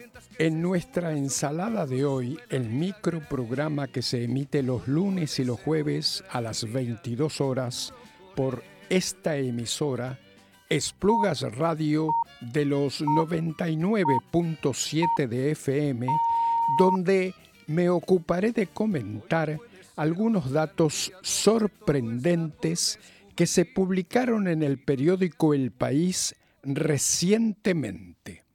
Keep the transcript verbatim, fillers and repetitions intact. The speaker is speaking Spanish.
En nuestra ensalada de hoy, el microprograma que se emite los lunes y los jueves a las veintidós horas por esta emisora, Esplugas Radio de los noventa y nueve punto siete de F M, donde me ocuparé de comentar algunos datos sorprendentes que se publicaron en el periódico El País recientemente.